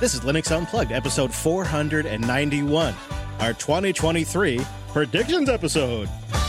This is Linux Unplugged, episode 491, our 2023 predictions episode.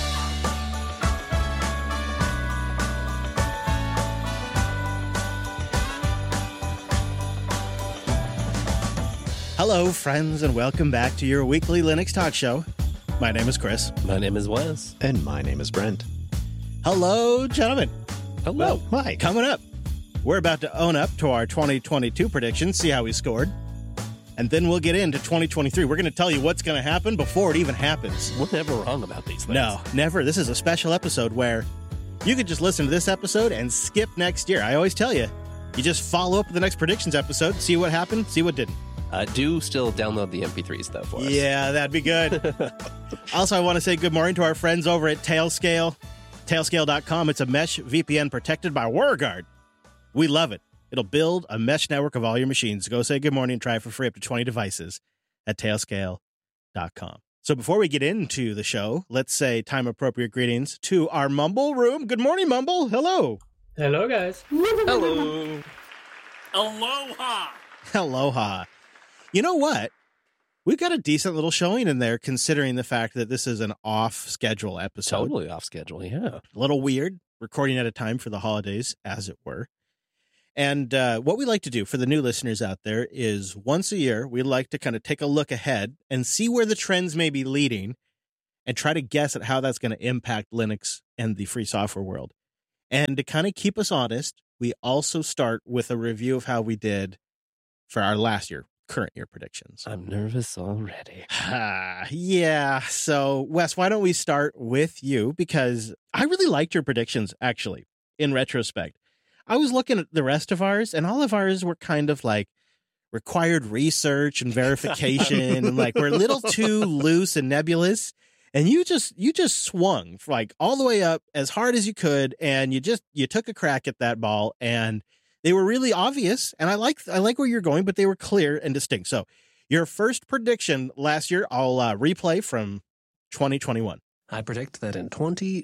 Hello, friends, and welcome back to your weekly Linux talk show. My name is Chris. My name is Wes. And my name is Brent. Hello, gentlemen. Hello. Well, hi. Coming up, we're about to own up to our 2022 predictions, see how we scored. And then we'll get into 2023. We're going to tell you what's going to happen before it even happens. We're never wrong about these things. No, never. This is a special episode where you could just listen to this episode and skip next year. I always tell you, you just follow up with the next predictions episode, see what happened, see what didn't. Do still download the MP3s, though, for us. Yeah, that'd be good. Also, I want to say good morning to our friends over at Tailscale. Tailscale.com. It's a mesh VPN protected by WarGuard. We love it. It'll build a mesh network of all your machines. Go say good morning and try it for free up to 20 devices at Tailscale.com. So before we get into the show, let's say time-appropriate greetings to our Mumble room. Good morning, Mumble. Hello. Hello, guys. Hello. Aloha. Aloha. You know what? We've got a decent little showing in there, considering the fact that this is an off-schedule episode. Totally off schedule, yeah. A little weird, recording at a time for the holidays, as it were. And what we like to do for the new listeners out there is once a year, we like to kind of take a look ahead and see where the trends may be leading and try to guess at how that's going to impact Linux and the free software world. And to kind of keep us honest, we also start with a review of how we did for our last year, current year predictions. I'm nervous already. Yeah. So, Wes, why don't we start with you? Because I really liked your predictions, actually, in retrospect. I was looking at the rest of ours, and all of ours were kind of like required research and verification, and like we're a little too loose and nebulous. And you just swung like all the way up as hard as you could, and you took a crack at that ball, and they were really obvious. And I like where you're going, but they were clear and distinct. So your first prediction last year, I'll replay from 2021. I predict that in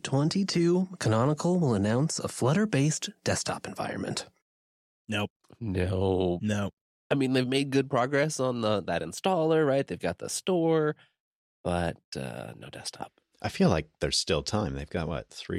2022, Canonical will announce a Flutter-based desktop environment. Nope. No. I mean, they've made good progress on that installer, right? They've got the store, but no desktop. I feel like there's still time. They've got,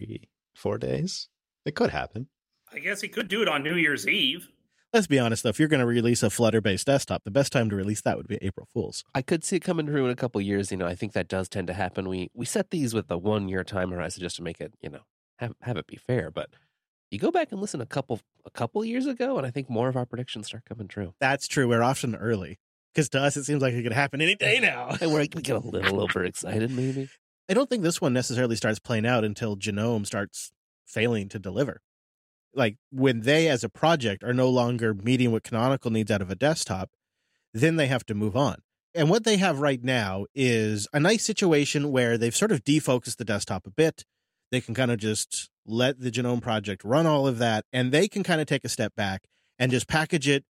3-4 days? It could happen. I guess he could do it on New Year's Eve. Let's be honest, though. If you're going to release a Flutter-based desktop, the best time to release that would be April Fool's. I could see it coming through in a couple years. I think that does tend to happen. We set these with a 1-year time horizon just to make it, have it be fair. But you go back and listen a couple years ago, and I think more of our predictions start coming true. That's true. We're often early. Because to us, it seems like it could happen any day now. And we get a little overexcited, maybe. I don't think this one necessarily starts playing out until Genome starts failing to deliver. Like when they as a project are no longer meeting what Canonical needs out of a desktop, then they have to move on. And what they have right now is a nice situation where they've sort of defocused the desktop a bit. They can kind of just let the Genome project run all of that, and they can kind of take a step back and just package it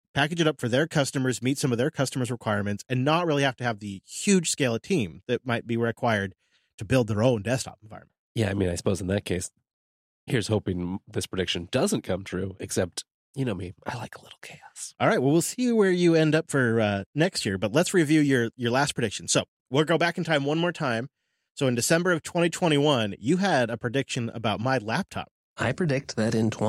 up for their customers, meet some of their customers' requirements, and not really have to have the huge scale of team that might be required to build their own desktop environment. Yeah, I mean, I suppose in that case, here's hoping this prediction doesn't come true, except, you know me, I like a little chaos. All right, well, we'll see where you end up for next year, but let's review your last prediction. So we'll go back in time one more time. So in December of 2021, you had a prediction about my laptop. I predict that in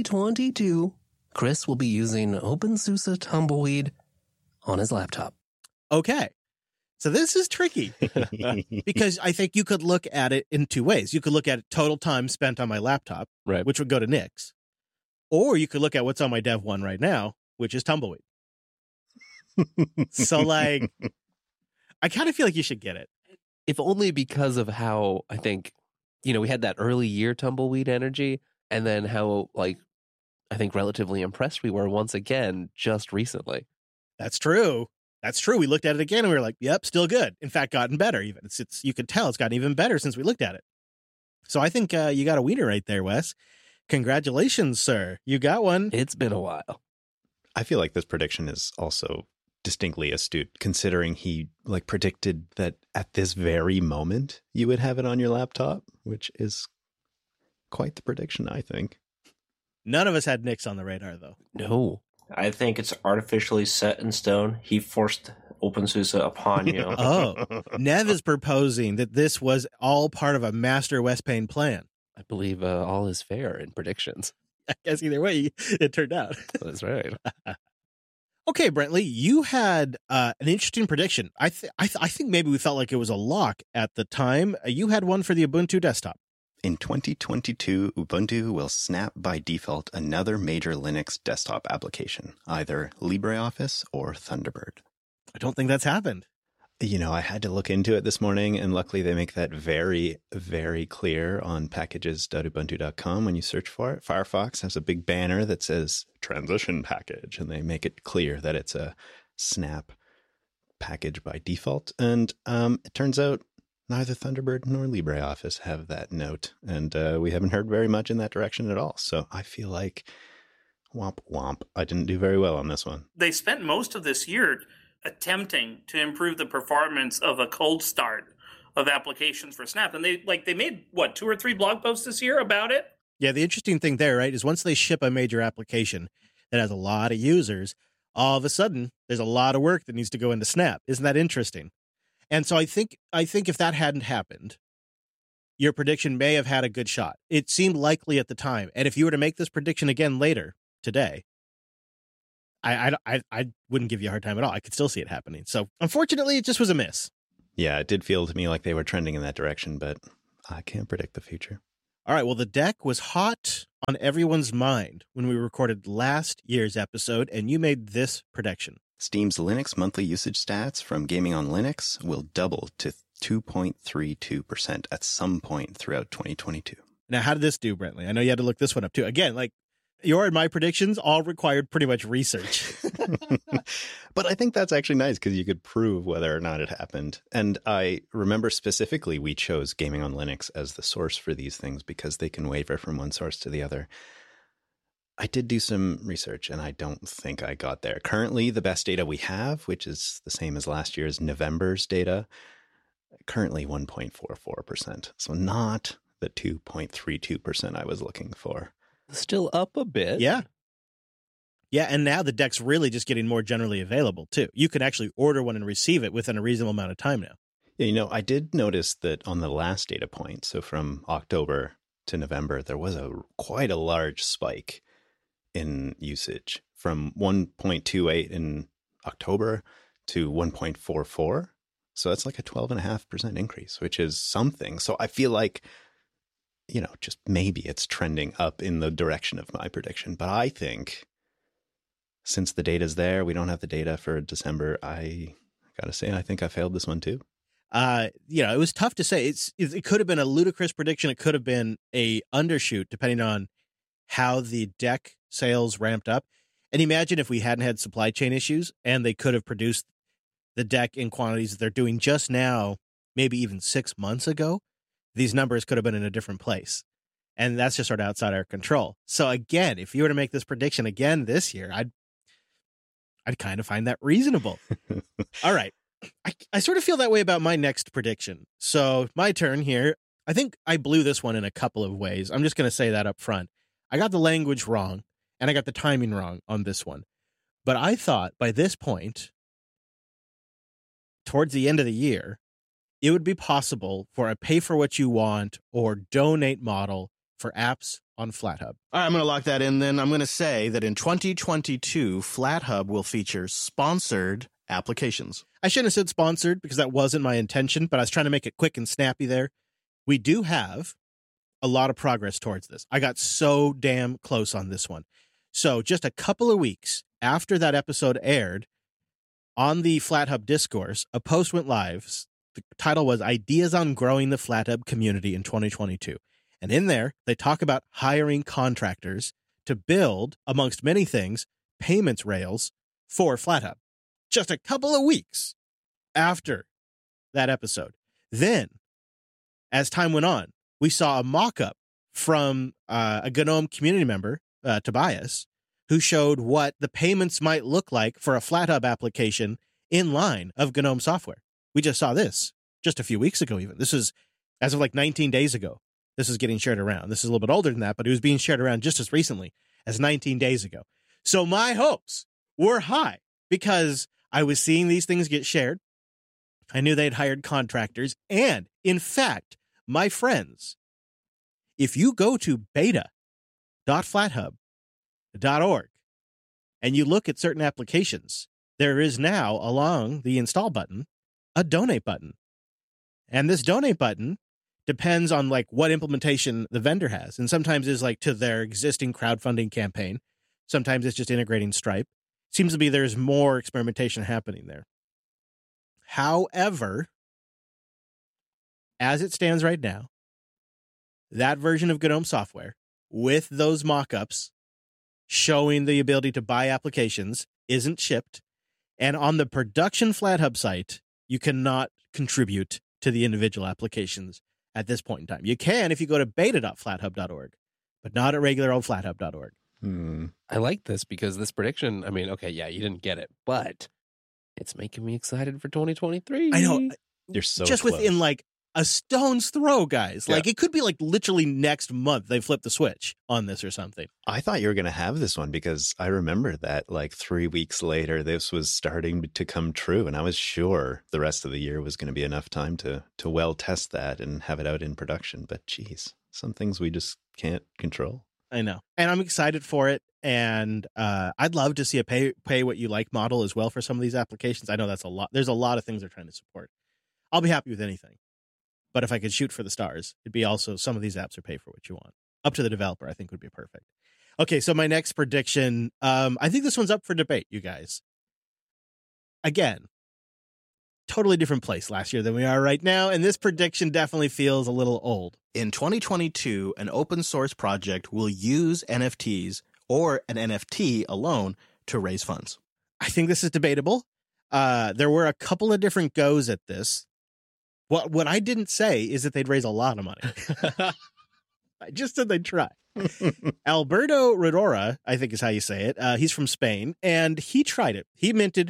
2022, Chris will be using OpenSUSE Tumbleweed on his laptop. Okay. So this is tricky because I think you could look at it in two ways. You could look at total time spent on my laptop, right, which would go to Nix. Or you could look at what's on my Dev 1 right now, which is Tumbleweed. So like, I kind of feel like you should get it. If only because of how I think, we had that early year Tumbleweed energy, and then how I think relatively impressed we were once again just recently. That's true. We looked at it again and we were like, yep, still good. In fact, gotten better even. It's you could tell it's gotten even better since we looked at it. So I think you got a winner right there, Wes. Congratulations, sir. You got one. It's been a while. I feel like this prediction is also distinctly astute, considering he predicted that at this very moment you would have it on your laptop, which is quite the prediction, I think. None of us had Nix on the radar, though. No. I think it's artificially set in stone. He forced OpenSUSE upon you. Oh, Nev is proposing that this was all part of a master West Payne plan. I believe all is fair in predictions. I guess either way, it turned out. That's right. Okay, Brentley, you had an interesting prediction. I think maybe we felt like it was a lock at the time. You had one for the Ubuntu desktop. In 2022, Ubuntu will snap by default another major Linux desktop application, either LibreOffice or Thunderbird. I don't think that's happened. You know, I had to look into it this morning, and luckily they make that very, very clear on packages.ubuntu.com when you search for it. Firefox has a big banner that says transition package, and they make it clear that it's a snap package by default. And it turns out neither Thunderbird nor LibreOffice have that note, and we haven't heard very much in that direction at all. So I feel like womp womp. I didn't do very well on this one. They spent most of this year attempting to improve the performance of a cold start of applications for Snap. And they made, 2 or 3 blog posts this year about it? Yeah, the interesting thing there, right, is once they ship a major application that has a lot of users, all of a sudden there's a lot of work that needs to go into Snap. Isn't that interesting? And so I think if that hadn't happened, your prediction may have had a good shot. It seemed likely at the time. And if you were to make this prediction again later today, I wouldn't give you a hard time at all. I could still see it happening. So unfortunately, it just was a miss. Yeah, it did feel to me like they were trending in that direction, but I can't predict the future. All right. Well, the deck was hot on everyone's mind when we recorded last year's episode, and you made this prediction. Steam's Linux monthly usage stats from Gaming on Linux will double to 2.32% at some point throughout 2022. Now, how did this do, Brentley? I know you had to look this one up too. Again, like your and my predictions all required pretty much research. But I think that's actually nice because you could prove whether or not it happened. And I remember specifically we chose Gaming on Linux as the source for these things because they can waver from one source to the other. I did do some research and I don't think I got there. Currently, the best data we have, which is the same as last year's November's data, currently 1.44%. So not the 2.32% I was looking for. Still up a bit. Yeah. Yeah, and now the deck's really just getting more generally available, too. You can actually order one and receive it within a reasonable amount of time now. Yeah, you know, I did notice that on the last data point, so from October to November, there was quite a large spike in usage from 1.28 in October to 1.44. So that's like a 12.5% increase, which is something. So I feel like, you know, just maybe it's trending up in the direction of my prediction. But I think since the data's there, we don't have the data for December. I got to say, I think I failed this one too. It was tough to say. It could have been a ludicrous prediction. It could have been a undershoot, depending on how the deck sales ramped up. And imagine if we hadn't had supply chain issues and they could have produced the deck in quantities that they're doing just now, maybe even 6 months ago, these numbers could have been in a different place. And that's just sort of outside our control. So again, if you were to make this prediction again this year, I'd kind of find that reasonable. All right. I sort of feel that way about my next prediction. So my turn here. I think I blew this one in a couple of ways. I'm just going to say that up front. I got the language wrong and I got the timing wrong on this one. But I thought by this point, towards the end of the year, it would be possible for a pay for what you want or donate model for apps on FlatHub. All right, I'm going to lock that in then. I'm going to say that in 2022, FlatHub will feature sponsored applications. I shouldn't have said sponsored because that wasn't my intention, but I was trying to make it quick and snappy there. We do have a lot of progress towards this. I got so damn close on this one. So just a couple of weeks after that episode aired on the FlatHub discourse, a post went live. The title was Ideas on Growing the FlatHub Community in 2022. And in there, they talk about hiring contractors to build, amongst many things, payments rails for FlatHub. Just a couple of weeks after that episode. Then, as time went on, we saw a mock-up from a GNOME community member, Tobias, who showed what the payments might look like for a FlatHub application in line of GNOME software. We just saw this just a few weeks ago even. This is as of like 19 days ago. This is getting shared around. This is a little bit older than that, but it was being shared around just as recently as 19 days ago. So my hopes were high because I was seeing these things get shared. I knew they'd hired contractors. And in fact, my friends, if you go to beta.flathub.org and you look at certain applications, there is now along the install button, a donate button. And this donate button depends on like what implementation the vendor has. And sometimes it's like to their existing crowdfunding campaign. Sometimes it's just integrating Stripe. Seems to be there's more experimentation happening there. However, as it stands right now, that version of GNOME software with those mock-ups showing the ability to buy applications isn't shipped. And on the production FlatHub site, you cannot contribute to the individual applications at this point in time. You can if you go to beta.flathub.org, but not at regular old flathub.org. I like this because this prediction, I mean, okay, yeah, you didn't get it, but it's making me excited for 2023. I know. You're so just close. within like a stone's throw, guys. Like it could be like literally next month they flip the switch on this or something. I thought you were going to have this one because I remember that like 3 weeks later, this was starting to come true. And I was sure the rest of the year was going to be enough time to well test that and have it out in production. But geez, some things we just can't control. I know. And I'm excited for it. And I'd love to see a pay what you like model as well for some of these applications. I know that's a lot. There's a lot of things they're trying to support. I'll be happy with anything. But if I could shoot for the stars, it'd be also some of these apps are pay for what you want. Up to the developer, I think would be perfect. Okay, so my next prediction, I think this one's up for debate, you guys. Again, totally different place last year than we are right now, and this prediction definitely feels a little old. In 2022, an open source project will use NFTs or an NFT alone to raise funds. I think this is debatable. There were a couple of different goes at this. What I didn't say is that they'd raise a lot of money. I just said they'd try. Alberto Rodora, I think is how you say it. He's from Spain, and he tried it. He minted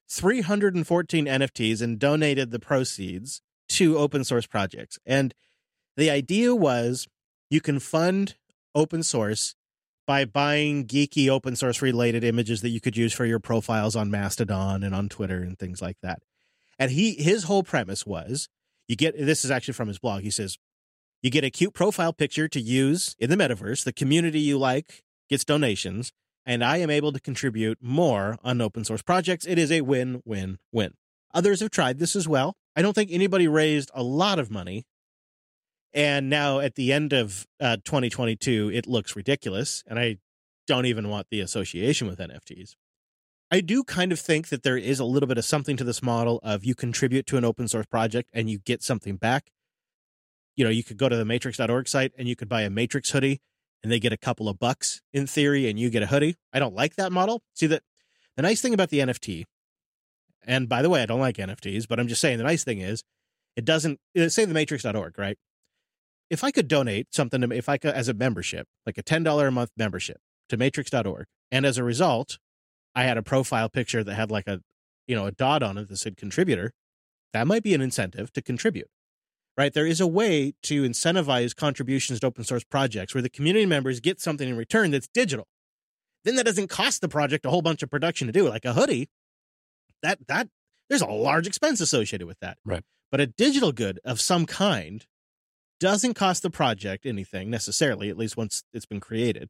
314 NFTs and donated the proceeds to open source projects. And the idea was you can fund open source by buying geeky open source related images that you could use for your profiles on Mastodon and on Twitter and things like that. And his whole premise was this is actually from his blog. He says, you get a cute profile picture to use in the metaverse. The community you like gets donations, and I am able to contribute more on open source projects. It is a win-win-win. Others have tried this as well. I don't think anybody raised a lot of money. And now at the end of 2022, it looks ridiculous. And I don't even want the association with NFTs. I do kind of think that there is a little bit of something to this model of you contribute to an open source project and you get something back. You know, you could go to the matrix.org site and you could buy a Matrix hoodie and they get a couple of bucks in theory and you get a hoodie. I don't like that model. See, that the nice thing about the NFT, and by the way, I don't like NFTs, but I'm just saying the nice thing is it doesn't say the matrix.org, right? If I could donate something to, if I could, as a membership, like a $10 a month membership to matrix.org, and as a result, I had a profile picture that had like a dot on it that said contributor, that might be an incentive to contribute, right? There is a way to incentivize contributions to open source projects where the community members get something in return that's digital. Then that doesn't cost the project a whole bunch of production to do. Like a hoodie, that there's a large expense associated with that. Right. But a digital good of some kind doesn't cost the project anything necessarily, at least once it's been created,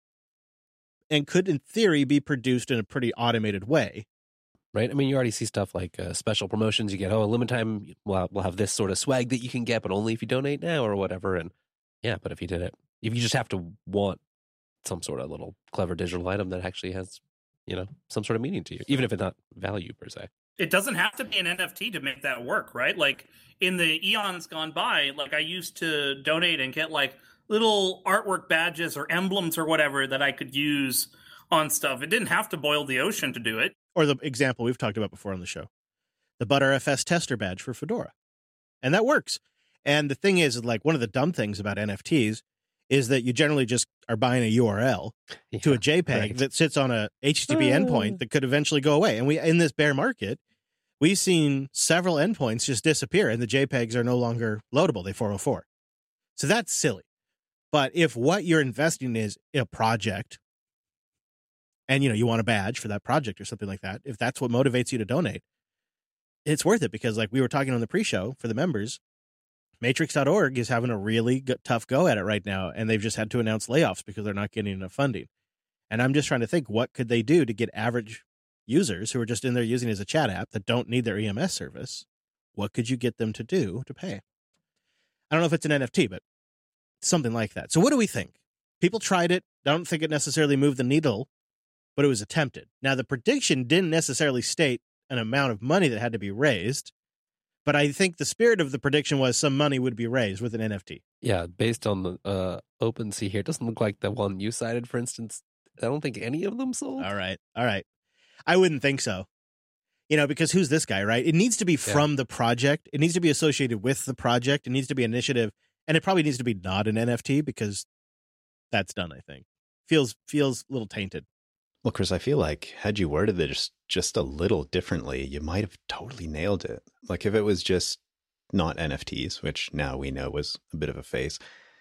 and could, in theory, be produced in a pretty automated way. Right. I mean, you already see stuff like special promotions. You get, a limited time, we'll have this sort of swag that you can get, but only if you donate now or whatever. And yeah, but if you just have to want some sort of little clever digital item that actually has, some sort of meaning to you, even if it's not value per se. It doesn't have to be an NFT to make that work, right? Like in the eons gone by, like I used to donate and get like little artwork badges or emblems or whatever that I could use on stuff. It didn't have to boil the ocean to do it. Or the example we've talked about before on the show, the ButterFS tester badge for Fedora. And that works. And the thing is, like, one of the dumb things about NFTs is that you generally just are buying a URL to a JPEG that sits on a HTTP endpoint that could eventually go away. And in this bear market, we've seen several endpoints just disappear and the JPEGs are no longer loadable. They 404. So that's silly. But if what you're investing is in a project and you want a badge for that project or something like that, if that's what motivates you to donate, it's worth it, because like we were talking on the pre-show for the members, Matrix.org is having a really tough go at it right now, and they've just had to announce layoffs because they're not getting enough funding. And I'm just trying to think, what could they do to get average users who are just in there using it as a chat app that don't need their EMS service? What could you get them to do to pay? I don't know if it's an NFT, but something like that. So what do we think? People tried it. I don't think it necessarily moved the needle, but it was attempted. Now, the prediction didn't necessarily state an amount of money that had to be raised, but I think the spirit of the prediction was some money would be raised with an NFT. Yeah, based on the OpenSea here, it doesn't look like the one you cited, for instance. I don't think any of them sold. All right. I wouldn't think so. Because who's this guy, right? It needs to be from the project. It needs to be associated with the project. It needs to be an initiative, and it probably needs to be not an NFT, because that's done, I think. Feels a little tainted. Well, Chris, I feel like had you worded it just a little differently, you might have totally nailed it. Like if it was just not NFTs, which now we know was a bit of a phase,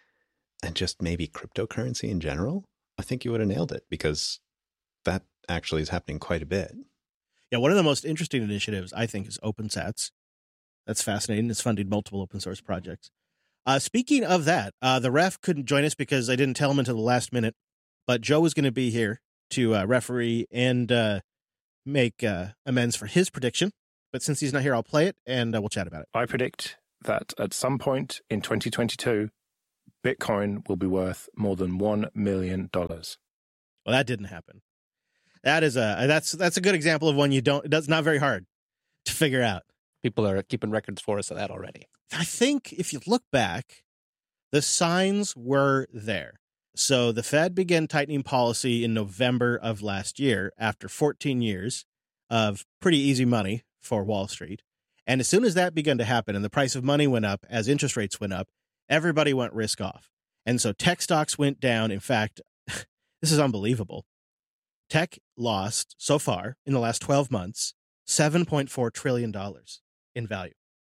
and just maybe cryptocurrency in general, I think you would have nailed it, because that actually is happening quite a bit. Yeah, one of the most interesting initiatives, I think, is OpenSats. That's fascinating. It's funding multiple open source projects. Speaking of that, the ref couldn't join us because I didn't tell him until the last minute, but Joe was going to be here to referee and make amends for his prediction. But since he's not here, I'll play it, and we'll chat about it. I predict that at some point in 2022, Bitcoin will be worth more than $1 million. Well, that didn't happen. That's a good example of one that's not very hard to figure out. People are keeping records for us of that already. I think if you look back, the signs were there. So the Fed began tightening policy in November of last year after 14 years of pretty easy money for Wall Street. And as soon as that began to happen and the price of money went up as interest rates went up, everybody went risk off. And so tech stocks went down. In fact, this is unbelievable. Tech lost so far in the last 12 months, $7.4 trillion in value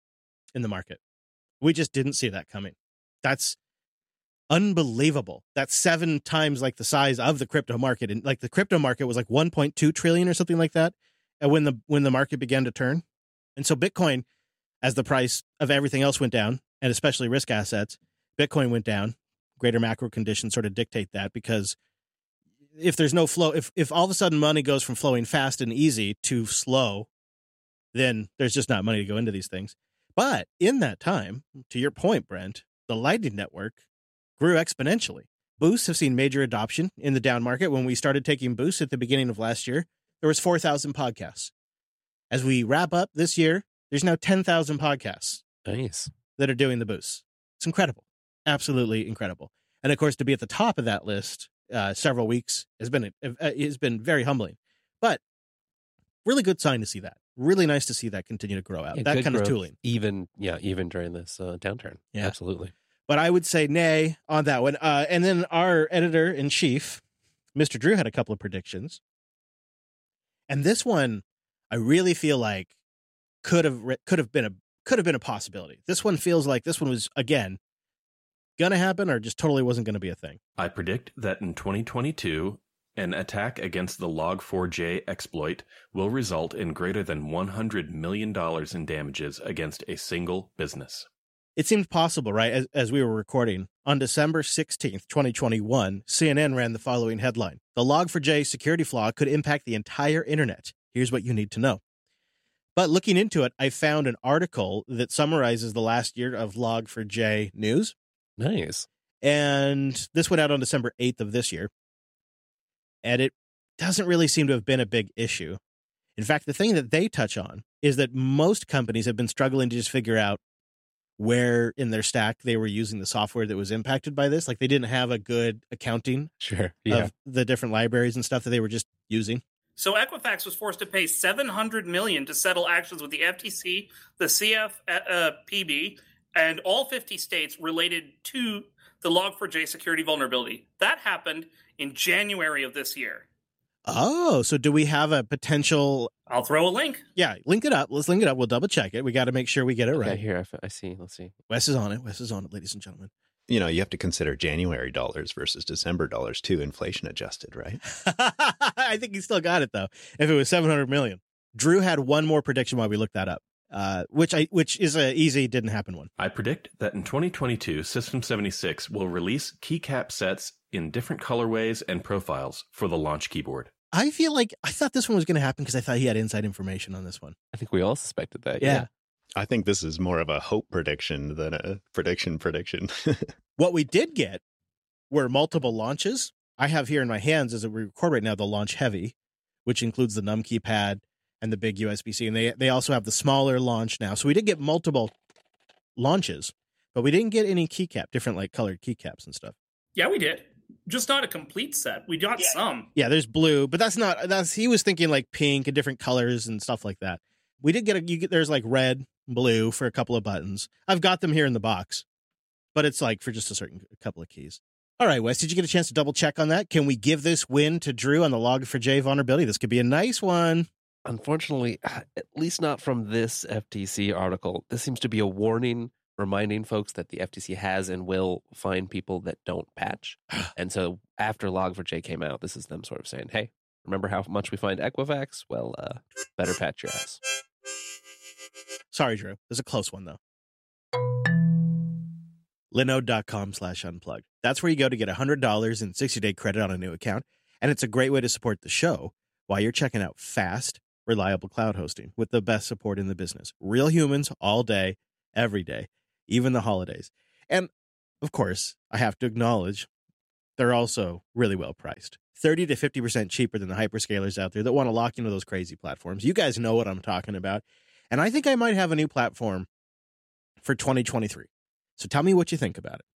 in the market. We just didn't see that coming. That's unbelievable. That's 7 times like the size of the crypto market. And like the crypto market was like 1.2 trillion or something like that. And when the market began to turn. And so Bitcoin, as the price of everything else went down, and especially risk assets, Bitcoin went down. Greater macro conditions sort of dictate that, because if there's no flow, if all of a sudden money goes from flowing fast and easy to slow, then there's just not money to go into these things. But in that time, to your point, Brent, the Lightning Network grew exponentially. Boosts have seen major adoption in the down market. When we started taking boosts at the beginning of last year, there was 4,000 podcasts. As we wrap up this year, there's now 10,000 podcasts Nice. that are doing the boosts. It's incredible. Absolutely incredible. And of course, to be at the top of that list several weeks has been very humbling, but really good sign to see that. Really nice to see that continue to grow out. Yeah, that kind growth, of tooling, even during this downturn. Yeah. Absolutely. But I would say nay on that one. And then our editor in chief, Mr. Drew, had a couple of predictions, and this one I really feel like could have been a possibility. This one feels like this one was again gonna happen, or just totally wasn't gonna be a thing. I predict that in 2022, an attack against the Log4j exploit will result in greater than $100 million in damages against a single business. It seemed possible, right? As we were recording on December 16th, 2021, CNN ran the following headline: "The Log4j security flaw could impact the entire internet. Here's what you need to know." But looking into it, I found an article that summarizes the last year of Log4j news. Nice. And this went out on December 8th of this year. And it doesn't really seem to have been a big issue. In fact, the thing that they touch on is that most companies have been struggling to just figure out where in their stack they were using the software that was impacted by this. Like they didn't have a good accounting Sure. Yeah. of the different libraries and stuff that they were just using. So Equifax was forced to pay $700 million to settle actions with the FTC, the CFPB, and all 50 states related to the Log4j security vulnerability. That happened in January of this year. Oh, so do we have a potential? I'll throw a link. Yeah, link it up. Let's link it up. We'll double check it. We got to make sure we get it Okay, right. here, I see. Let's see. Wes is on it. Wes is on it, ladies and gentlemen. you know, you have to consider January dollars versus December dollars too, inflation adjusted, right? I think he still got it though. If it was 700 million. Drew had one more prediction while we looked that up, which is a easy didn't happen one. I predict that in 2022, System 76 will release keycap sets in different colorways and profiles for the launch keyboard. I feel like I thought this one was going to happen because I thought he had inside information on this one. I think we all suspected that. Yeah. I think this is more of a hope prediction than a prediction. What we did get were multiple launches. I have here in my hands as we record right now the Launch Heavy, which includes the num keypad and the big USB-C. And they also have the smaller launch now. So we did get multiple launches, but we didn't get any keycap, different like colored keycaps and stuff. Yeah, we did. Just not a complete set. We got some. Yeah, there's blue, but he was thinking like pink and different colors and stuff like that. We did get there's like red, blue for a couple of buttons. I've got them here in the box, but it's like for just a couple of keys. All right, Wes, did you get a chance to double check on that? Can we give this win to Drew on the Log4j vulnerability? This could be a nice one. Unfortunately, at least not from this FTC article. This seems to be a warning reminding folks that the FTC has and will find people that don't patch. And so after Log4j came out, this is them sort of saying, hey, remember how much we find Equifax? Well, better patch your ass. Sorry, Drew. There's a close one, though. Linode.com/unplugged. That's where you go to get $100 in 60-day credit on a new account. And it's a great way to support the show while you're checking out fast, reliable cloud hosting with the best support in the business. Real humans all day, every day, even the holidays. And, of course, I have to acknowledge they're also really well priced. 30 to 50% cheaper than the hyperscalers out there that want to lock into those crazy platforms. You guys know what I'm talking about. And I think I might have a new platform for 2023. So tell me what you think about it.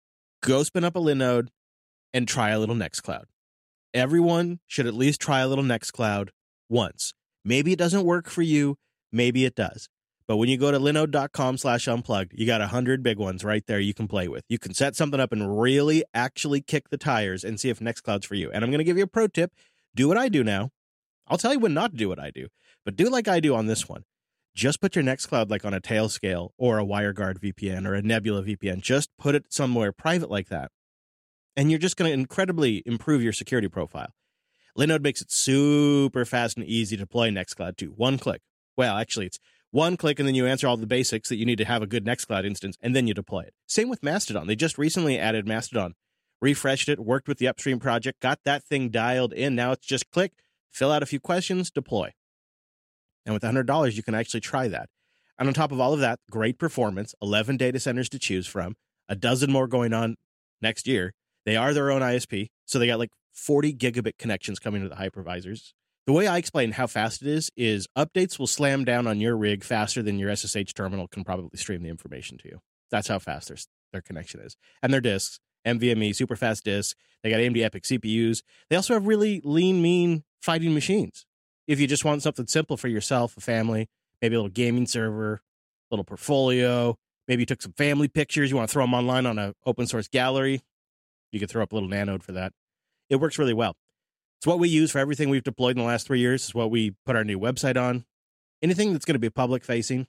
Go spin up a Linode and try a little Nextcloud. Everyone should at least try a little Nextcloud once. Maybe it doesn't work for you. Maybe it does. But when you go to linode.com/unplugged, you got 100 big ones right there you can play with. You can set something up and really actually kick the tires and see if Nextcloud's for you. And I'm going to give you a pro tip. Do what I do now. I'll tell you when not to do what I do, but do like I do on this one. Just put your Nextcloud like on a Tailscale or a WireGuard VPN or a Nebula VPN. Just put it somewhere private like that. And you're just going to incredibly improve your security profile. Linode makes it super fast and easy to deploy Nextcloud to. One click. Well, actually, it's one click and then you answer all the basics that you need to have a good Nextcloud instance, and then you deploy it. Same with Mastodon. They just recently added Mastodon, refreshed it, worked with the upstream project, got that thing dialed in. Now it's just click, fill out a few questions, deploy. And with $100, you can actually try that. And on top of all of that, great performance, 11 data centers to choose from, a dozen more going on next year. They are their own ISP, so they got like 40 gigabit connections coming to the hypervisors. The way I explain how fast it is updates will slam down on your rig faster than your SSH terminal can probably stream the information to you. That's how fast their connection is. And their disks, NVMe, super fast disks. They got AMD EPYC CPUs. They also have really lean, mean fighting machines. If you just want something simple for yourself, a family, maybe a little gaming server, a little portfolio, maybe you took some family pictures, you want to throw them online on an open source gallery, you could throw up a little Nanode for that. It works really well. It's what we use for everything we've deployed in the last 3 years. It's what we put our new website on. Anything that's going to be public facing,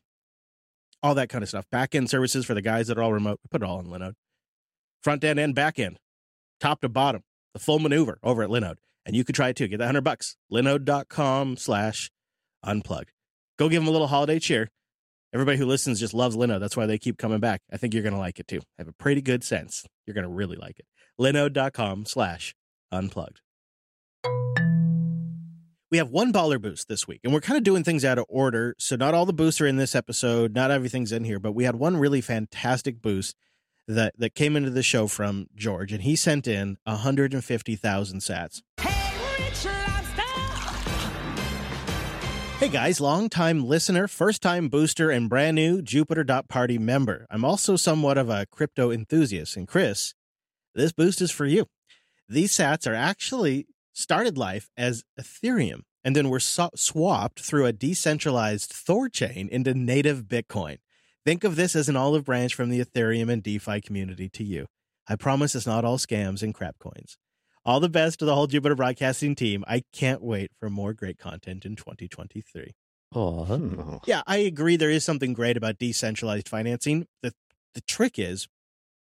all that kind of stuff. Back-end services for the guys that are all remote, we put it all on Linode. Front end and back end, top to bottom, the full maneuver over at Linode. And you could try it too. Get that $100. Linode.com/unplugged. Go give them a little holiday cheer. Everybody who listens just loves Linode. That's why they keep coming back. I think you're going to like it too. I have a pretty good sense. You're going to really like it. Linode.com/unplugged. We have one baller boost this week, and we're kind of doing things out of order. So not all the boosts are in this episode. Not everything's in here, but we had one really fantastic boost that came into the show from George, and he sent in 150,000 sats. Hey guys, long-time listener, first-time booster, and brand new Jupiter.party member. I'm also somewhat of a crypto enthusiast, and Chris, this boost is for you. These sats are actually started life as Ethereum, and then were swapped through a decentralized Thorchain into native Bitcoin. Think of this as an olive branch from the Ethereum and DeFi community to you. I promise it's not all scams and crap coins. All the best to the whole Jupiter Broadcasting team. I can't wait for more great content in 2023. Oh, Yeah, I agree. There is something great about decentralized financing. The trick is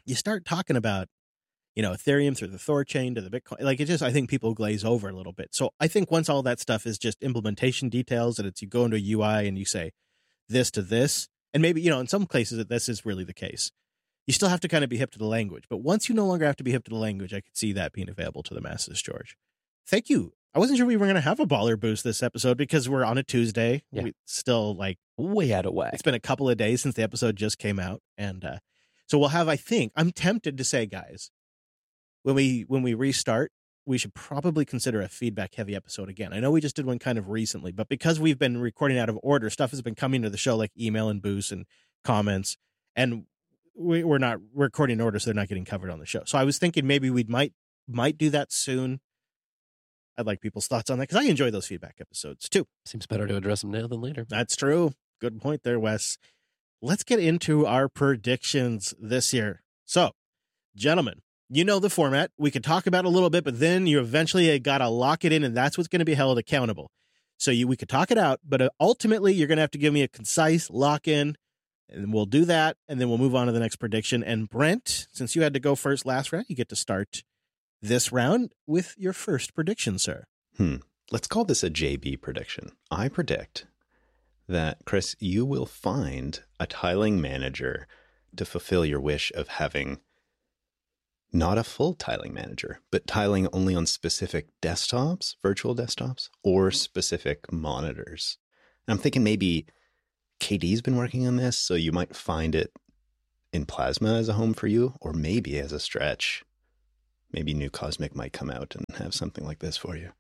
you start talking about, Ethereum through the Thor chain to the Bitcoin, like I think people glaze over a little bit. So I think once all that stuff is just implementation details, and it's you go into a UI and you say this to this, and maybe, in some places that this is really the case. You still have to kind of be hip to the language. But once you no longer have to be hip to the language, I could see that being available to the masses, George. Thank you. I wasn't sure we were going to have a baller boost this episode because we're on a Tuesday. Yeah. We still way out of whack. It's been a couple of days since the episode just came out. And so we'll have, I think, I'm tempted to say, guys, when we restart, we should probably consider a feedback heavy episode again. I know we just did one kind of recently, but because we've been recording out of order, stuff has been coming to the show like email and boosts and comments, and we're not recording in order, so they're not getting covered on the show. So I was thinking maybe we might do that soon. I'd like people's thoughts on that because I enjoy those feedback episodes too. Seems better to address them now than later. That's true. Good point there, Wes. Let's get into our predictions this year. So, gentlemen, you know the format. We could talk about it a little bit, but then you eventually got to lock it in, and that's what's going to be held accountable. So we could talk it out, but ultimately you're going to have to give me a concise lock-in, and we'll do that, and then we'll move on to the next prediction. And Brent, since you had to go first last round, you get to start this round with your first prediction, sir. Let's call this a JB prediction. I predict that, Chris, you will find a tiling manager to fulfill your wish of having not a full tiling manager, but tiling only on specific desktops, virtual desktops, or specific monitors. And I'm thinking maybe KD's been working on this, so you might find it in Plasma as a home for you, or maybe as a stretch, maybe New Cosmic might come out and have something like this for you.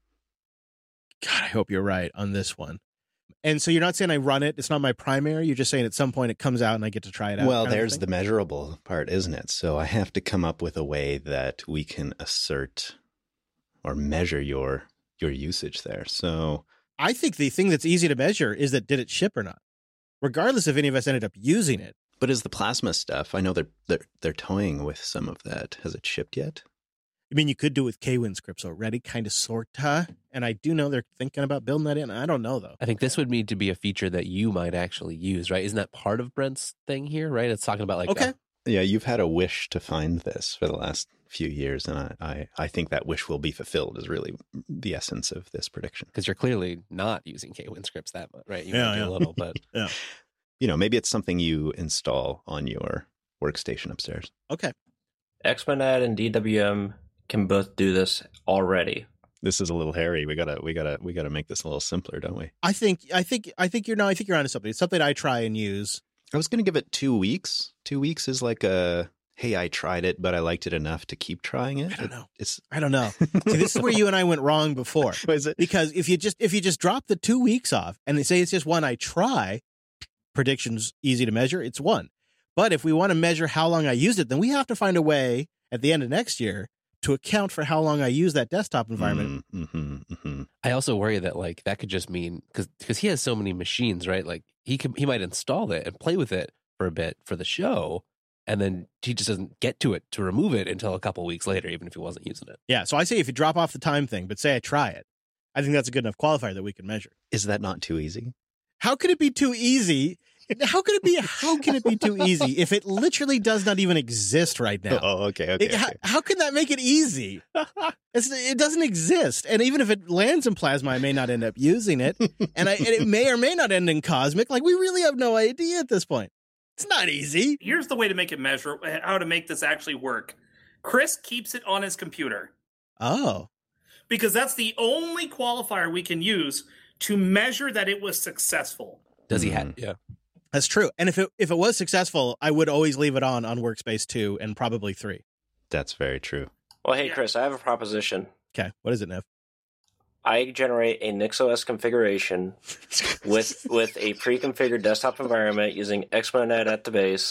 God, I hope you're right on this one. And so you're not saying I run it. It's not my primary. You're just saying at some point it comes out and I get to try it out. Well, there's the measurable part, isn't it? So I have to come up with a way that we can assert or measure your usage there. So I think the thing that's easy to measure is that did it ship or not, regardless if any of us ended up using it. But is the Plasma stuff? I know they're toying with some of that. Has it shipped yet? I mean, you could do it with KWin scripts already, kind of, sorta. And I do know they're thinking about building that in. I don't know, though. I think this would need to be a feature that you might actually use, right? Isn't that part of Brent's thing here, right? It's talking about okay. Yeah, you've had a wish to find this for the last few years, and I think that wish will be fulfilled is really the essence of this prediction. Because you're clearly not using KWin scripts that much, right? You Yeah, might do yeah. a little, but Yeah. Maybe it's something you install on your workstation upstairs. Okay. Xmonad and DWM can both do this already. This is a little hairy. We gotta make this a little simpler, don't we? I think you're onto something. It's something I try and use. I was gonna give it 2 weeks. 2 weeks is like a, hey, I tried it, but I liked it enough to keep trying it. I don't know. See, this is where you and I went wrong before. What is it? Because if you just drop the 2 weeks off and they say it's just one I try, predictions easy to measure, it's one. But if we want to measure how long I used it, then we have to find a way at the end of next year to account for how long I use that desktop environment. I also worry that that could just mean because he has so many machines, right? Like he might install it and play with it for a bit for the show, and then he just doesn't get to it to remove it until a couple weeks later, even if he wasn't using it. Yeah, so I say if you drop off the time thing, but say I try it, I think that's a good enough qualifier that we can measure. Is that not too easy? How could it be too easy? How can it be too easy if it literally does not even exist right now? Oh, okay. How can that make it easy? It doesn't exist. And even if it lands in Plasma, I may not end up using it. And it may or may not end in Cosmic. Like, we really have no idea at this point. It's not easy. Here's the way to make it measure, how to make this actually work. Chris keeps it on his computer. Oh. Because that's the only qualifier we can use to measure that it was successful. Does he have? Yeah. That's true. And if it was successful, I would always leave it on Workspace 2 and probably 3. That's very true. Well, hey, Chris, I have a proposition. Okay. What is it, Nev? I generate a NixOS configuration with a pre-configured desktop environment using Xmonad at the base,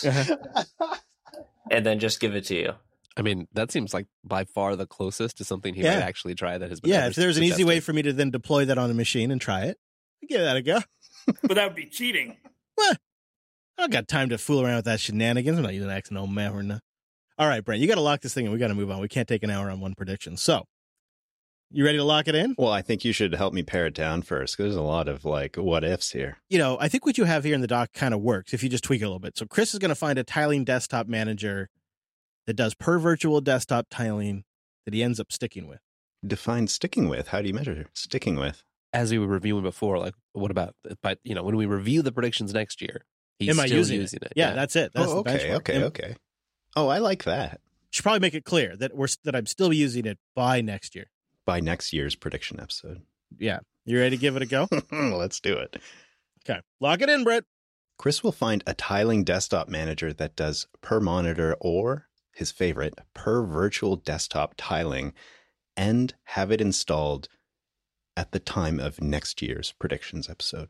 and then just give it to you. I mean, that seems like by far the closest to something he might actually try that has been. Yeah, if there's an easy way for me to then deploy that on a machine and try it, I'd give that a go. But that would be cheating. What? I don't got time to fool around with that shenanigans. I'm not using XNO or no. All right, Brent, you got to lock this thing and we got to move on. We can't take an hour on one prediction. So, you ready to lock it in? Well, I think you should help me pare it down first, because there's a lot of what ifs here. I think what you have here in the doc kind of works if you just tweak it a little bit. So Chris is going to find a tiling desktop manager that does per virtual desktop tiling that he ends up sticking with? Define sticking with. How do you measure sticking with? As we were reviewing before, like, what about, but when we review the predictions next year, he's Am I still using it. Yeah, that's it. That's Oh, the okay, benchmark. okay. Oh, I like that. Should probably make it clear that I'm still using it by next year. By next year's prediction episode. Yeah. You ready to give it a go? Let's do it. Okay. Lock it in, Brett. Chris will find a tiling desktop manager that does per monitor or, his favorite, per virtual desktop tiling, and have it installed at the time of next year's predictions episode.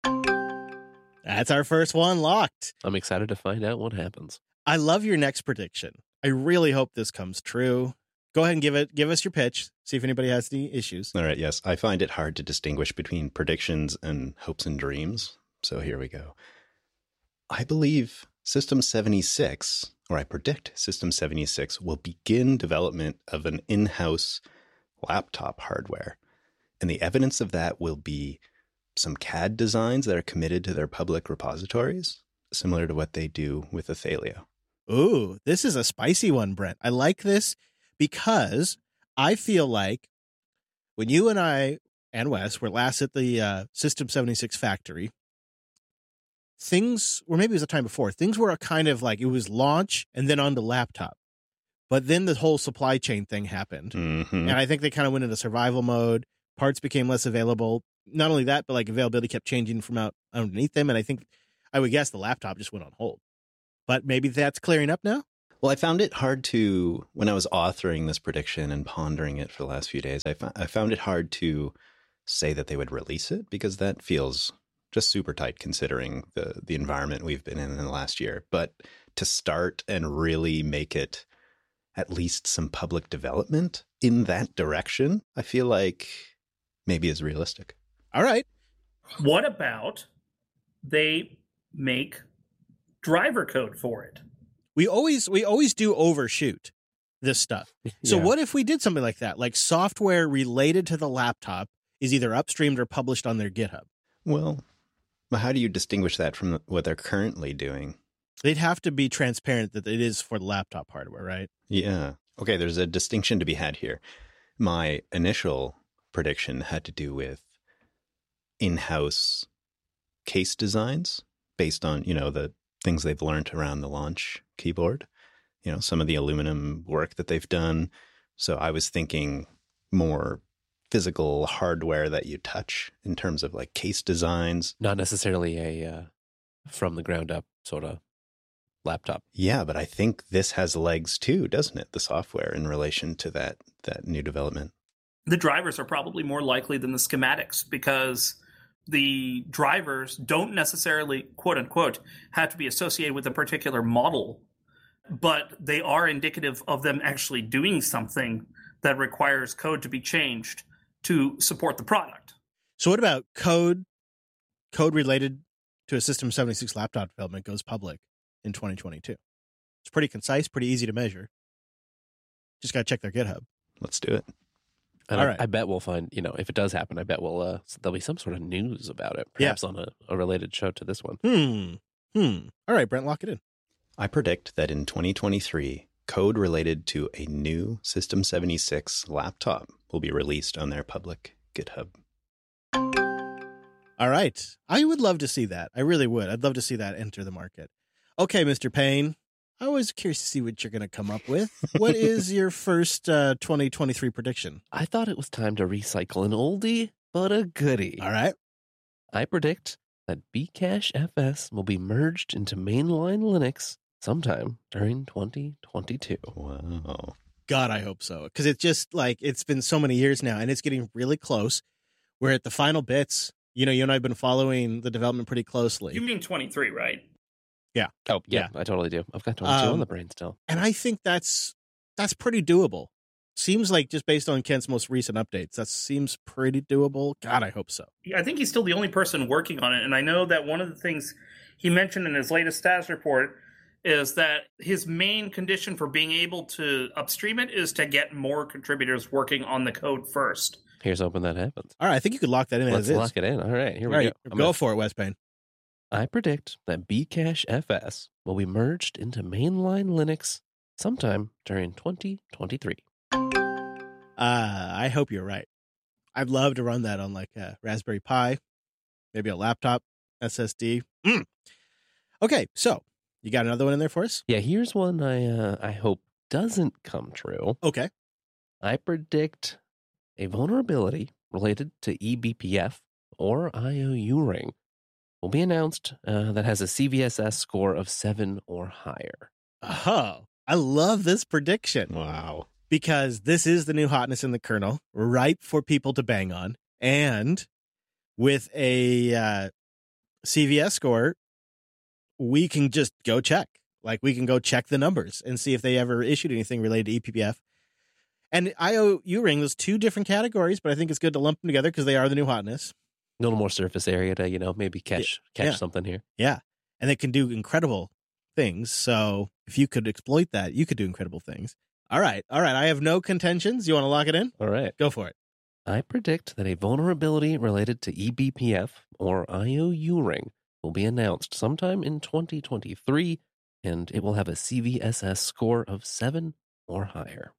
That's our first one locked. I'm excited to find out what happens. I love your next prediction. I really hope this comes true. Go ahead and give us your pitch. See if anybody has any issues. All right, yes. I find it hard to distinguish between predictions and hopes and dreams. So here we go. I believe System 76, or I predict System 76, will begin development of an in-house laptop hardware. And the evidence of that will be some CAD designs that are committed to their public repositories, similar to what they do with Athalio. Ooh, this is a spicy one, Brent. I like this because I feel like when you and I and Wes were last at the System 76 factory, things, or maybe it was the time before, things were a kind of like, it was launch and then on the laptop. But then the whole supply chain thing happened. Mm-hmm. And I think they kind of went into survival mode. Parts became less available. Not only that, but like availability kept changing from out underneath them. And I would guess the laptop just went on hold. But maybe that's clearing up now? Well, I found it hard to, when I was authoring this prediction and pondering it for the last few days, I found it hard to say that they would release it because that feels just super tight considering the environment we've been in the last year. But to start and really make it at least some public development in that direction, I feel like maybe is realistic. All right. What about they make driver code for it? We always do overshoot this stuff. So Yeah. what if we did something like that? Like software related to the laptop is either upstreamed or published on their GitHub. Well, how do you distinguish that from what they're currently doing? They'd have to be transparent that it is for the laptop hardware, right? Yeah. Okay, there's a distinction to be had here. My initial prediction had to do with in-house case designs based on, the things they've learned around the launch keyboard, some of the aluminum work that they've done. So I was thinking more physical hardware that you touch in terms of like case designs. Not necessarily a from the ground up sort of laptop. Yeah, but I think this has legs too, doesn't it? The software in relation to that new development. The drivers are probably more likely than the schematics because the drivers don't necessarily, quote unquote, have to be associated with a particular model, but they are indicative of them actually doing something that requires code to be changed to support the product. So what about code related to a System 76 laptop development goes public in 2022? It's pretty concise, pretty easy to measure. Just got to check their GitHub. Let's do it. And All right. I bet we'll find, if it does happen, I bet there'll be some sort of news about it, perhaps on a related show to this one. All right, Brent, lock it in. I predict that in 2023, code related to a new System 76 laptop will be released on their public GitHub. All right. I would love to see that. I really would. I'd love to see that enter the market. Okay, Mr. Payne. I was curious to see what you're going to come up with. What is your first 2023 prediction? I thought it was time to recycle an oldie, but a goodie. All right. I predict that Bcache FS will be merged into mainline Linux sometime during 2022. Wow. God, I hope so. Because it's just like, it's been so many years now, and it's getting really close. We're at the final bits. You and I have been following the development pretty closely. You mean 23, right? Oh, yeah, I totally do. I've got 22 on the brain still. And I think that's pretty doable. Seems like just based on Kent's most recent updates, that seems pretty doable. God, I hope so. I think he's still the only person working on it. And I know that one of the things he mentioned in his latest status report is that his main condition for being able to upstream it is to get more contributors working on the code first. Here's hoping that happens. All right, I think you could lock that in Let's as is. lock it in. All right, here All we right, go. go for it, Wes Payne. I predict that Bcache FS will be merged into mainline Linux sometime during 2023. I hope you're right. I'd love to run that on like a Raspberry Pi, maybe a laptop, SSD. Okay, so you got another one in there for us? Yeah, here's one I hope doesn't come true. Okay. I predict a vulnerability related to eBPF or IOU ring will be announced that has a CVSS score of 7 or higher. Oh, I love this prediction. Wow. Because this is the new hotness in the kernel, ripe for people to bang on. And with a CVS score, we can just go check. Like, we can go check the numbers and see if they ever issued anything related to eBPF. And IOU ring, those two different categories, but I think it's good to lump them together because they are the new hotness. A little more surface area to, maybe catch something here. Yeah. And they can do incredible things. So if you could exploit that, you could do incredible things. All right. I have no contentions. You want to lock it in? All right. Go for it. I predict that a vulnerability related to eBPF or IOU ring will be announced sometime in 2023, and it will have a CVSS score of 7 or higher.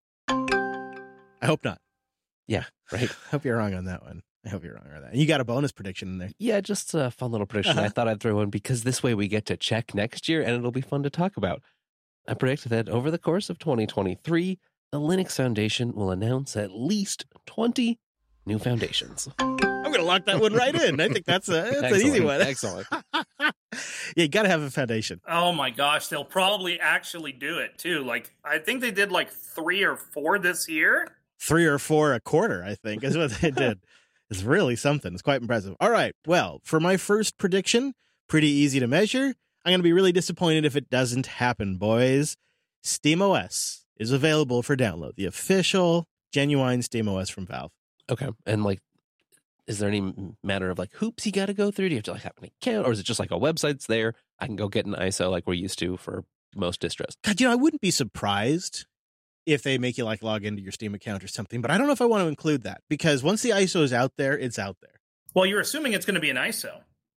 I hope not. Yeah, right. I hope you're wrong on that one. I hope you're wrong on that. And you got a bonus prediction in there. Yeah, just a fun little prediction. I thought I'd throw in because this way we get to check next year, and it'll be fun to talk about. I predict that over the course of 2023, the Linux Foundation will announce at least 20 new foundations. I'm going to lock that one right in. I think that's an easy one. Excellent. Yeah, you got to have a foundation. Oh my gosh, they'll probably actually do it too. Like, I think they did like 3 or 4 this year. 3 or 4 a quarter, I think, is what they did. It's really something. It's quite impressive. All right. Well, for my first prediction, pretty easy to measure. I'm going to be really disappointed if it doesn't happen, boys. SteamOS is available for download. The official, genuine SteamOS from Valve. Okay. And is there any matter of hoops you got to go through? Do you have to have an account, or is it just a website's there? I can go get an ISO like we're used to for most distros. God, I wouldn't be surprised if they make you log into your Steam account or something, but I don't know if I want to include that because once the ISO is out there, it's out there. Well, you're assuming it's going to be an ISO.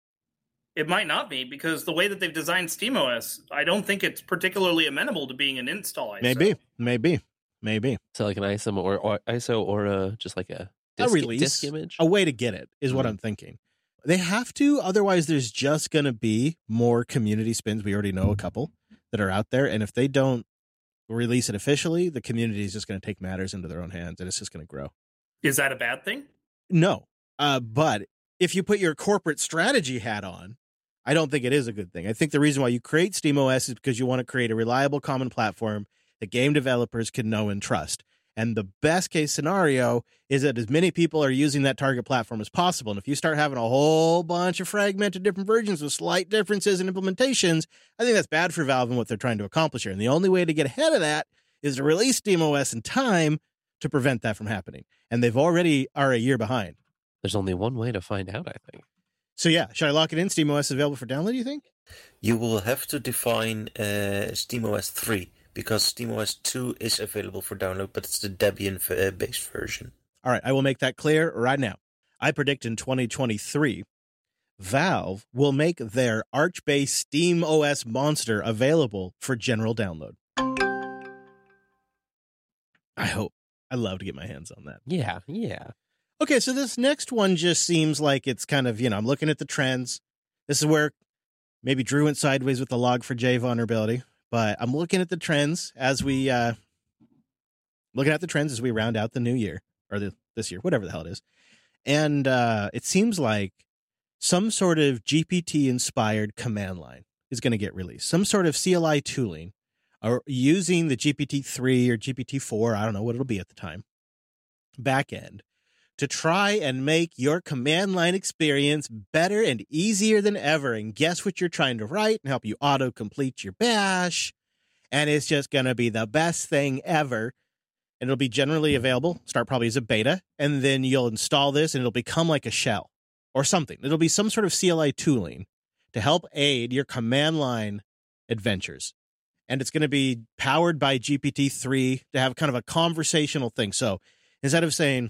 It might not be because the way that they've designed SteamOS, I don't think it's particularly amenable to being an install ISO. Maybe. So an ISO or ISO or just a release, disk image? A way to get it is what I'm thinking. They have to, otherwise there's just going to be more community spins. We already know a couple that are out there, and if they don't release it officially, the community is just going to take matters into their own hands, and it's just going to grow. Is that a bad thing? No, but if you put your corporate strategy hat on, I don't think it is a good thing. I think the reason why you create SteamOS is because you want to create a reliable common platform that game developers can know and trust. And the best case scenario is that as many people are using that target platform as possible. And if you start having a whole bunch of fragmented different versions with slight differences in implementations, I think that's bad for Valve and what they're trying to accomplish here. And the only way to get ahead of that is to release SteamOS in time to prevent that from happening. And they've already are a year behind. There's only one way to find out, I think. So yeah, should I lock it in? SteamOS is available for download, you think? You will have to define SteamOS 3 because SteamOS 2 is available for download, but it's the Debian-based version. All right, I will make that clear right now. I predict in 2023, Valve will make their Arch-based SteamOS monster available for general download. I hope. I'd love to get my hands on that. Yeah. Okay, so this next one just seems like it's kind of, I'm looking at the trends. This is where maybe Drew went sideways with the Log4j vulnerability, but I'm looking at the trends as we round out the new year or this year, whatever the hell it is. And it seems like some sort of GPT-inspired command line is going to get released. Some sort of CLI tooling or using the GPT-3 or GPT-4, I don't know what it'll be at the time, backend, to try and make your command line experience better and easier than ever. And guess what you're trying to write and help you auto-complete your bash. And it's just going to be the best thing ever. And it'll be generally available, start probably as a beta, and then you'll install this and it'll become like a shell or something. It'll be some sort of CLI tooling to help aid your command line adventures. And it's going to be powered by GPT-3 to have kind of a conversational thing. So instead of saying,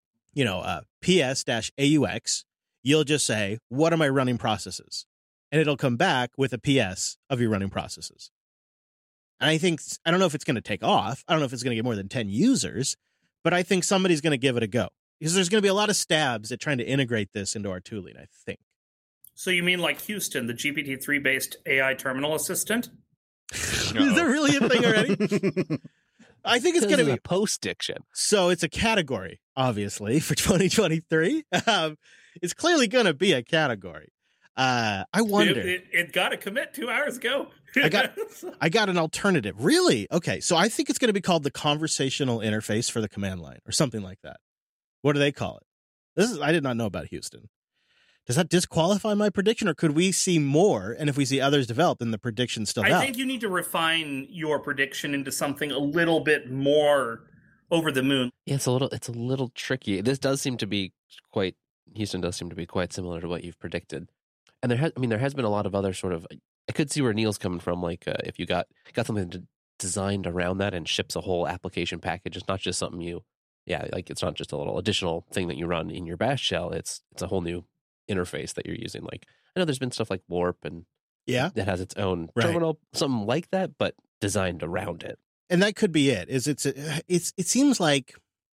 PS-AUX, you'll just say, what are my running processes? And it'll come back with a PS of your running processes. And I don't know if it's going to take off. I don't know if it's going to get more than 10 users, but I think somebody's going to give it a go because there's going to be a lot of stabs at trying to integrate this into our tooling, I think. So you mean like Houston, the GPT-3 based AI terminal assistant? Is there really a thing already? I think it's going to be a post-diction. So it's a category, obviously, for 2023. It's clearly going to be a category. I wonder. It got a commit 2 hours ago. I got an alternative. Really? Okay. So I think it's going to be called the conversational interface for the command line or something like that. What do they call it? I did not know about Houston. Does that disqualify my prediction, or could we see more? And if we see others develop, then the prediction's still valid? I think you need to refine your prediction into something a little bit more over the moon. Yeah, it's a little tricky. This does seem to be Houston does seem to be quite similar to what you've predicted. And there has been a lot of other sort of, I could see where Neil's coming from. Like if you got something designed around that and ships a whole application package, it's not just something it's not just a little additional thing that you run in your bash shell. It's a whole new interface that you're using. Like I know there's been stuff like Warp and that has its own terminal, something like that, but designed around it. And that could be it. It seems like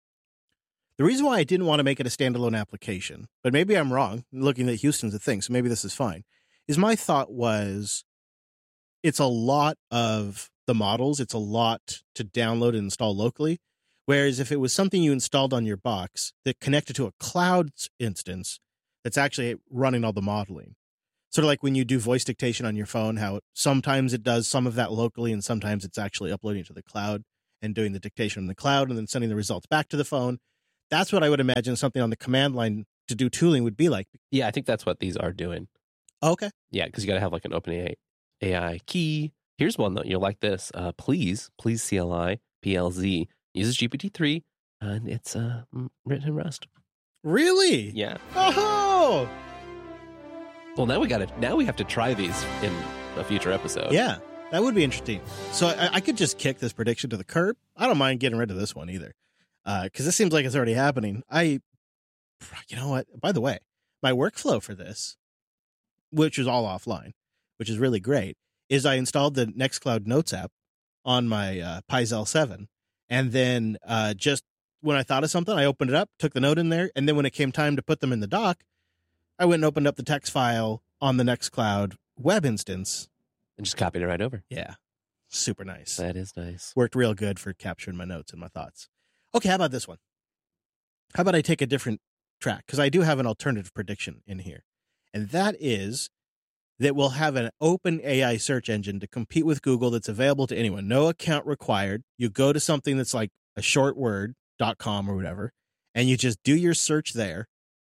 the reason why I didn't want to make it a standalone application, but maybe I'm wrong, looking at Houston's a thing, so maybe this is fine, is my thought was it's a lot of the models, it's a lot to download and install locally, whereas if it was something you installed on your box that connected to a cloud instance that's actually running all the modeling. Sort of like when you do voice dictation on your phone, how sometimes it does some of that locally and sometimes it's actually uploading to the cloud and doing the dictation in the cloud and then sending the results back to the phone. That's what I would imagine something on the command line to do tooling would be like. Yeah, I think that's what these are doing. Okay. Yeah, because you got to have like an OpenAI AI key. Here's one though. You'll like this. Please CLI PLZ uses GPT-3 and it's written in Rust. Really? Yeah. Oh. Well, now we have to try these in a future episode. Yeah, that would be interesting. So I could just kick this prediction to the curb. I don't mind getting rid of this one either, because this seems like it's already happening. You know what? By the way, my workflow for this, which is all offline, which is really great, is I installed the Nextcloud Notes app on my Pi-Zel 7, and then just when I thought of something, I opened it up, took the note in there, and then when it came time to put them in the dock, I went and opened up the text file on the Nextcloud web instance. And just copied it right over. Yeah. Super nice. That is nice. Worked real good for capturing my notes and my thoughts. Okay, how about this one? How about I take a different track? Because I do have an alternative prediction in here. And that is that we'll have an open AI search engine to compete with Google that's available to anyone. No account required. You go to something that's like a short word, .com or whatever, and you just do your search there.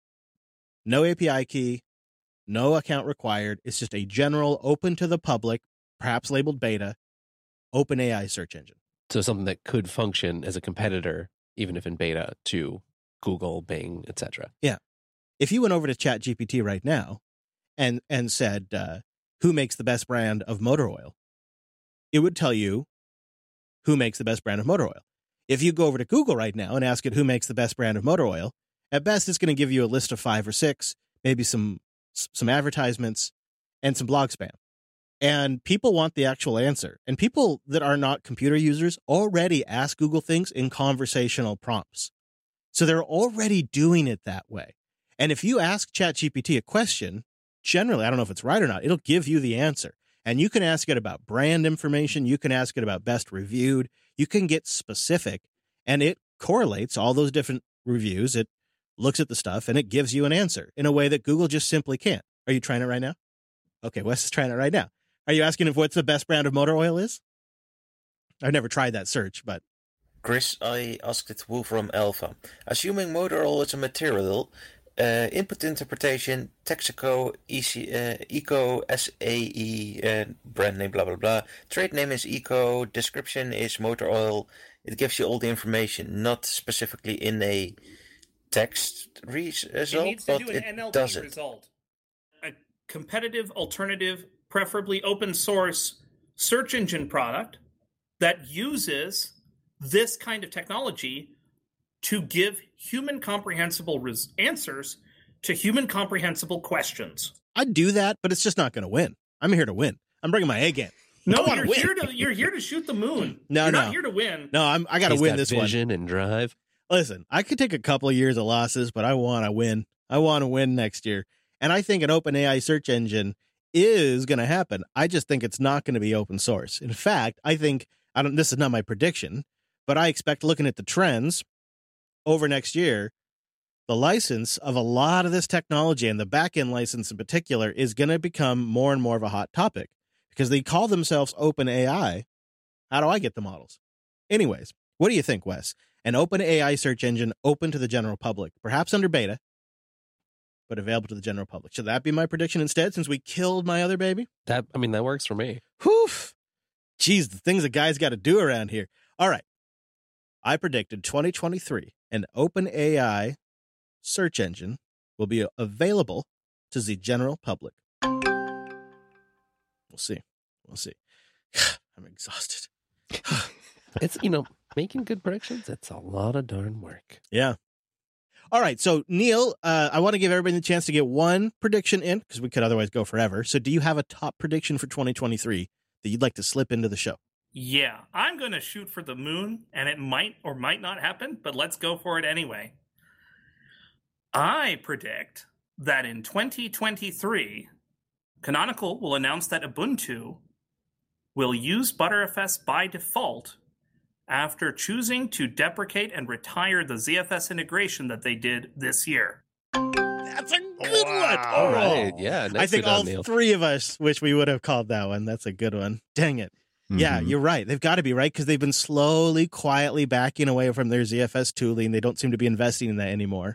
No API key, no account required. It's just a general, open to the public, perhaps labeled beta, open AI search engine. So something that could function as a competitor, even if in beta, to Google, Bing, etc. Yeah. If you went over to ChatGPT right now and said, who makes the best brand of motor oil, it would tell you who makes the best brand of motor oil. If you go over to Google right now and ask it who makes the best brand of motor oil, at best it's going to give you a list of 5 or 6, maybe some advertisements and some blog spam. And people want the actual answer. And people that are not computer users already ask Google things in conversational prompts. So they're already doing it that way. And if you ask ChatGPT a question, generally, I don't know if it's right or not, it'll give you the answer. And you can ask it about brand information. You can ask it about best reviewed. You can get specific, and it correlates all those different reviews. It looks at the stuff, and it gives you an answer in a way that Google just simply can't. Are you trying it right now? Okay, Wes is trying it right now. Are you asking if what's the best brand of motor oil is? I've never tried that search, but... Chris, I asked it Wolfram Alpha. Assuming motor oil is a material, input interpretation, Texaco, Eco, SAE, brand name, blah, blah, blah. Trade name is Eco, description is motor oil. It gives you all the information, not specifically in a text result, it needs to but do an it NLP does it. result. A competitive, alternative, preferably open source search engine product that uses this kind of technology to give human comprehensible answers to human comprehensible questions. I'd do that, but it's just not going to win. I'm here to win. I'm bringing my A game. No, I wanna you're here to shoot the moon. No, you're no. not here to win. No, I got to He's win got this vision and drive. one. Listen, I could take a couple of years of losses, but I want to win. I want to win next year. And I think an OpenAI search engine is going to happen. I just think it's not going to be open source. In fact, I think, this is not my prediction, but I expect, looking at the trends over next year, the license of a lot of this technology, and the back-end license in particular, is going to become more and more of a hot topic because they call themselves OpenAI. How do I get the models? Anyways, what do you think, Wes? An OpenAI search engine open to the general public, perhaps under beta, but available to the general public. Should that be my prediction instead, since we killed my other baby? That works for me. Whew. Geez, the things a guy's got to do around here. All right. I predicted 2023, an OpenAI search engine will be available to the general public. We'll see. I'm exhausted. It's, making good predictions, it's a lot of darn work. Yeah. All right. So, Neil, I want to give everybody the chance to get one prediction in because we could otherwise go forever. So, do you have a top prediction for 2023 that you'd like to slip into the show? Yeah, I'm going to shoot for the moon, and it might or might not happen, but let's go for it anyway. I predict that in 2023, Canonical will announce that Ubuntu will use Btrfs by default after choosing to deprecate and retire the ZFS integration that they did this year. That's a good one. All right. Yeah. I think all Neil. three of us wish we would have called that one. That's a good one. Dang it. Yeah, you're right. They've got to be right because they've been slowly, quietly backing away from their ZFS tooling. They don't seem to be investing in that anymore.